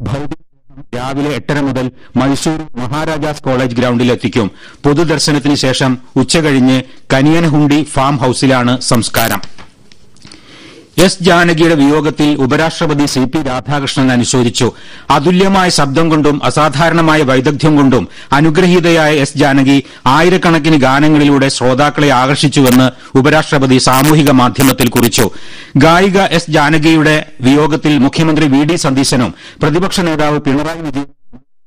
രാവിലെ 8:30 മുതൽ മൈസൂർ മഹാരാജാസ് കോളേജ് ഗ്രൌണ്ടിലെത്തിക്കും. പൊതുദർശനത്തിന് ശേഷം ഉച്ചകഴിഞ്ഞ് കനിയനഹുണ്ടി ഫാം ഹൌസിലാണ് സംസ്കാരം. എസ് ജാനകിയുടെ വിയോഗത്തിൽ ഉപരാഷ്ട്രപതി CP രാധാകൃഷ്ണൻ അനുശോചിച്ചു. അതുല്യമായ ശബ്ദം കൊണ്ടും അസാധാരണമായ വൈദഗ്ധ്യം കൊണ്ടും അനുഗ്രഹീതയായ എസ് ജാനകി ആയിരക്കണക്കിന് ഗാനങ്ങളിലൂടെ ശ്രോതാക്കളെ ആകർഷിച്ചുവെന്ന് ഉപരാഷ്ട്രപതി സാമൂഹിക മാധ്യമത്തിൽ കുറിച്ചു. ഗായിക എസ് ജാനകിയുടെ വിയോഗത്തിൽ മുഖ്യമന്ത്രി VD സതീശനും പ്രതിപക്ഷ നേതാവ് പിണറായി വിജയൻ